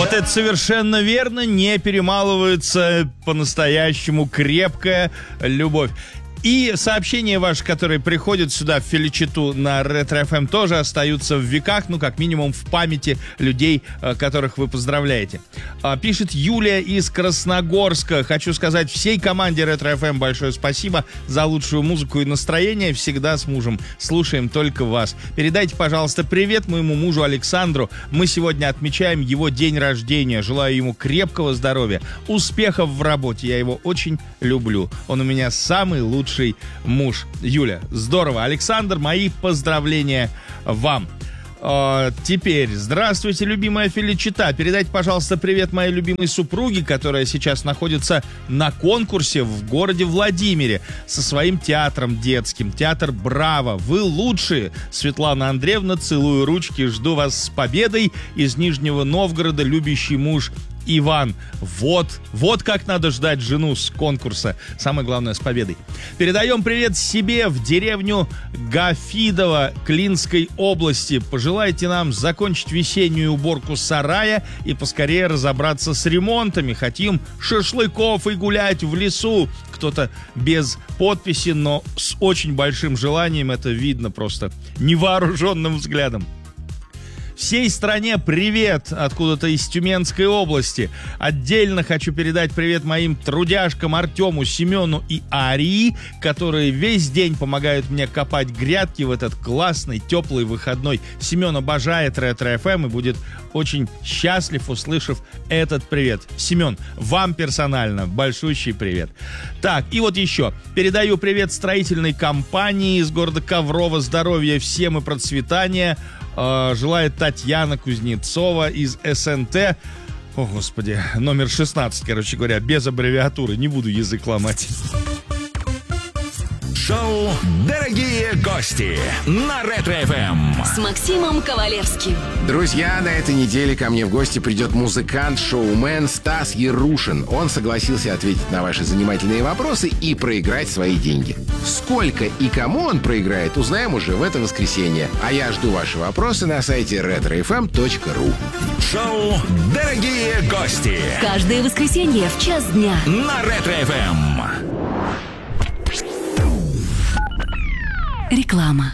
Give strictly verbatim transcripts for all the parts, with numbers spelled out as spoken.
Вот это совершенно верно, не перемалывается по-настоящему крепкая любовь. И сообщения ваши, которые приходят сюда в Феличиту на Ретро эф эм, тоже остаются в веках, ну, как минимум, в памяти людей, которых вы поздравляете. Пишет Юлия из Красногорска. Хочу сказать всей команде Ретро эф эм большое спасибо за лучшую музыку и настроение. Всегда с мужем слушаем только вас. Передайте, пожалуйста, привет моему мужу Александру. Мы сегодня отмечаем его день рождения. Желаю ему крепкого здоровья, успехов в работе. Я его очень люблю. Он у меня самый лучший муж. Юля, здорово. Александр, мои поздравления вам. А, теперь, здравствуйте, любимая Феличита. Передайте, пожалуйста, привет моей любимой супруге, которая сейчас находится на конкурсе в городе Владимире со своим театром детским. Театр «Браво». Вы лучшие. Светлана Андреевна, целую ручки. Жду вас с победой. Из Нижнего Новгорода любящий муж Иван. Вот, вот как надо ждать жену с конкурса. Самое главное, с победой. Передаем привет себе в деревню Гафидово Клинской области. Пожелайте нам закончить весеннюю уборку сарая и поскорее разобраться с ремонтами. Хотим шашлыков и гулять в лесу. Кто-то без подписи, но с очень большим желанием. Это видно просто невооруженным взглядом. Всей стране привет откуда-то из Тюменской области. Отдельно хочу передать привет моим трудяшкам Артему, Семену и Арии, которые весь день помогают мне копать грядки в этот классный, теплый выходной. Семен обожает Ретро эф эм и будет очень счастлив, услышав этот привет. Семен, вам персонально большущий привет. Так, и вот еще. Передаю привет строительной компании из города Коврово. Здоровья всем и процветания. Желает Татьяна Кузнецова из эс эн тэ. О, господи, номер шестнадцать, короче говоря, без аббревиатуры. Не буду язык ломать. Шоу «Дорогие гости» на Ретро эф эм с Максимом Ковалевским. Друзья, на этой неделе ко мне в гости придет музыкант, шоумен Стас Ярушин. Он согласился ответить на ваши занимательные вопросы и проиграть свои деньги. Сколько и кому он проиграет, узнаем уже в это воскресенье. А я жду ваши вопросы на сайте ретро эф эм точка ру. Шоу «Дорогие гости» каждое воскресенье в час дня на Ретро эф эм. Реклама.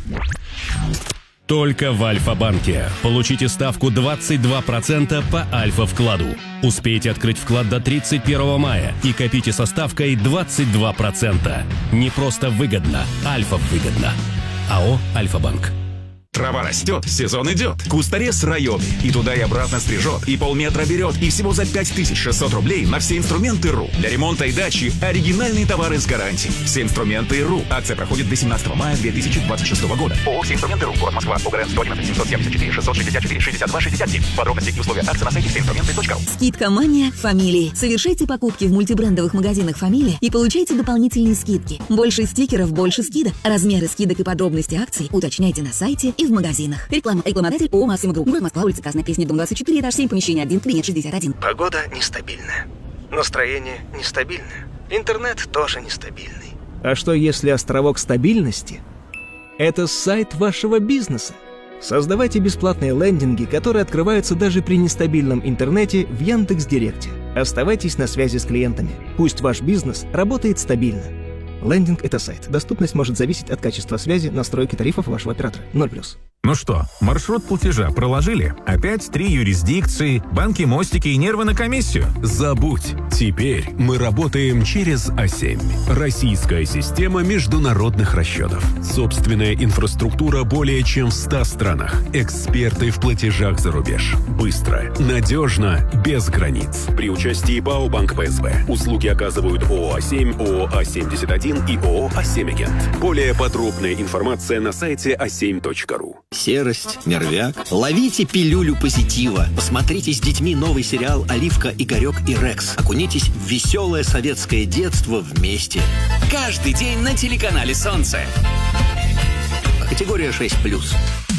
Только в Альфа-банке. Получите ставку двадцать два процента по Альфа-вкладу. Успейте открыть вклад до тридцать первого мая и копите со ставкой двадцать два процента. Не просто выгодно, Альфа-выгодно. АО «Альфа-банк». Трава растет, сезон идет. Кустарез районы. И туда и обратно стрижет, и полметра берет. И всего за пять тысяч шестьсот рублей на все инструменты РУ. Для ремонта и дачи оригинальные товары с гарантией. Все инструменты РУ. Акция проходит до семнадцатого мая две тысячи двадцать шестого года. ООО «Все инструменты РУ». Город Москва. ОГРН сто одиннадцать семьсот семьдесят четыре шестьсот шестьдесят четыре шестьдесят два шестьдесят семь. Подробности и условия акции на сайте все инструменты точка ру. Скидка «Мания» фамилии. Совершайте покупки в мультибрендовых магазинах «Фамилия» и получайте дополнительные скидки. Больше стикеров, больше скидок. Размеры скидок и подробности акций уточняйте на сайте и в магазинах. Реклама. Рекламодатель ООО «Максима Групп». Город Москва, улица Красная Пресня, дом двадцать четыре, этаж семь, помещение один, кабинет шестьдесят один. Погода нестабильная. Настроение нестабильное. Интернет тоже нестабильный. А что если островок стабильности – это сайт вашего бизнеса? Создавайте бесплатные лендинги, которые открываются даже при нестабильном интернете в Яндекс.Директе. Оставайтесь на связи с клиентами. Пусть ваш бизнес работает стабильно. Лендинг – это сайт. Доступность может зависеть от качества связи, настройки тарифов вашего оператора. ноль плюс. Ну что, маршрут платежа проложили? Опять три юрисдикции, банки, мостики и нервы на комиссию? Забудь. Теперь мы работаем через а семь. Российская система международных расчетов. Собственная инфраструктура более чем в ста странах. Эксперты в платежах за рубеж. Быстро, надежно, без границ. При участии БАО «Банк пэ эс бэ». Услуги оказывают ООО «а семь», ООО «а семьдесят один» и ООО «а семь Агент». Более подробная информация на сайте а семь точка ру. Серость, нервяк. Ловите пилюлю позитива. Посмотрите с детьми новый сериал «Оливка, Игорек и Рекс». Окунитесь в веселое советское детство вместе. Каждый день на телеканале «Солнце». Категория шесть плюс.